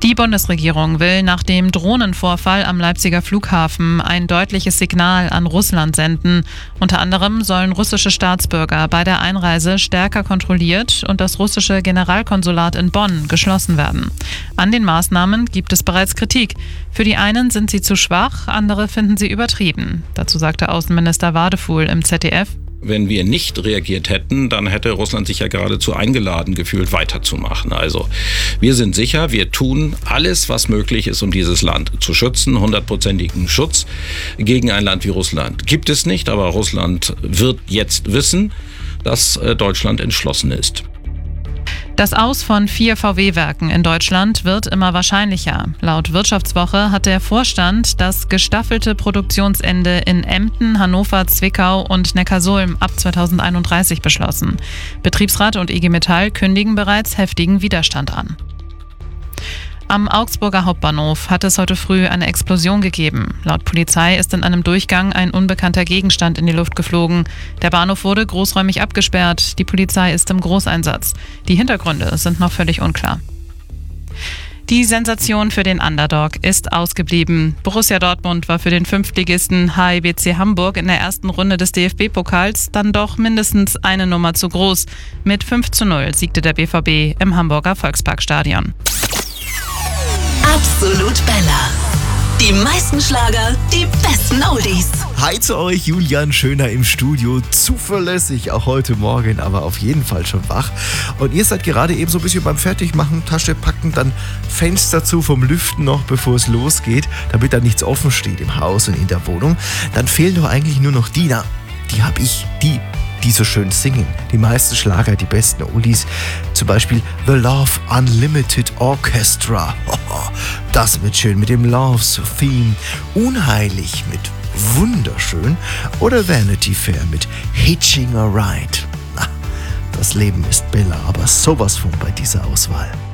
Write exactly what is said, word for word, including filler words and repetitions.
Die Bundesregierung will nach dem Drohnenvorfall am Leipziger Flughafen ein deutliches Signal an Russland senden. Unter anderem sollen russische Staatsbürger bei der Einreise stärker kontrolliert und das russische Generalkonsulat in Bonn geschlossen werden. An den Maßnahmen gibt es bereits Kritik. Für die einen sind sie zu schwach, andere finden sie übertrieben. Dazu sagte Außenminister Wadefuhl im Z D F: Wenn wir nicht reagiert hätten, dann hätte Russland sich ja geradezu eingeladen gefühlt, weiterzumachen. Also wir sind sicher, wir tun alles, was möglich ist, um dieses Land zu schützen. Hundertprozentigen Schutz gegen ein Land wie Russland gibt es nicht, aber Russland wird jetzt wissen, dass Deutschland entschlossen ist. Das Aus von vier V W-Werken in Deutschland wird immer wahrscheinlicher. Laut Wirtschaftswoche hat der Vorstand das gestaffelte Produktionsende in Emden, Hannover, Zwickau und Neckarsulm ab zweitausendeinunddreißig beschlossen. Betriebsrat und I G Metall kündigen bereits heftigen Widerstand an. Am Augsburger Hauptbahnhof hat es heute früh eine Explosion gegeben. Laut Polizei ist in einem Durchgang ein unbekannter Gegenstand in die Luft geflogen. Der Bahnhof wurde großräumig abgesperrt. Die Polizei ist im Großeinsatz. Die Hintergründe sind noch völlig unklar. Die Sensation für den Underdog ist ausgeblieben. Borussia Dortmund war für den Fünftligisten H I B C Hamburg in der ersten Runde des D F B-Pokals dann doch mindestens eine Nummer zu groß. Mit fünf zu null siegte der B V B im Hamburger Volksparkstadion. Absolut Bella. Die meisten Schlager, die besten Oldies. Hi zu euch, Julian Schöner im Studio. Zuverlässig, auch heute Morgen, aber auf jeden Fall schon wach. Und ihr seid gerade eben so ein bisschen beim Fertigmachen, Tasche packen, dann Fenster zu vom Lüften noch, bevor es losgeht, damit da nichts offen steht im Haus und in der Wohnung. Dann fehlen doch eigentlich nur noch die, na, die hab ich, die die so schön singen. Die meisten Schlager, die besten Oldies. Zum Beispiel The Love Unlimited Orchestra. Das wird schön mit dem Love's Theme. Unheilig mit Wunderschön. Oder Vanity Fair mit Hitching a Ride. Das Leben ist Bella, aber sowas von bei dieser Auswahl.